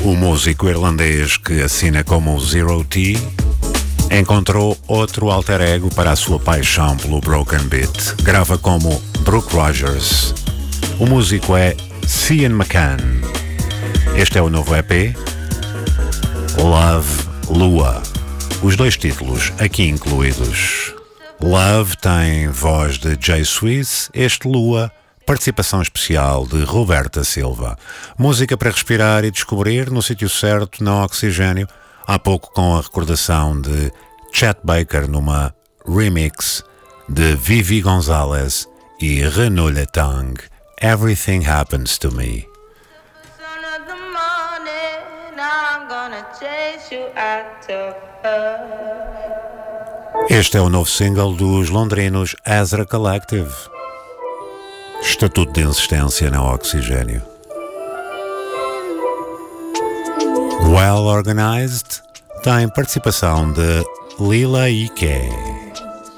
O músico irlandês que assina como Zero T encontrou outro alter ego para a sua paixão pelo broken beat. Grava como Brooke Rogers. O músico é Cian McCann. Este é o novo EP, Love Lua. Os dois títulos aqui incluídos. Love tem voz de Jay Swiss, este Lua, participação especial de Roberta Silva. Música para respirar e descobrir no sítio certo, na Oxigênio, há pouco com a recordação de Chet Baker numa remix de Vivi Gonzalez e Renaud Letang, Everything Happens to Me. Este é o novo single dos londrinos Ezra Collective. Estatuto de insistência na Oxigênio. Well Organized tem participação de Lila Ike.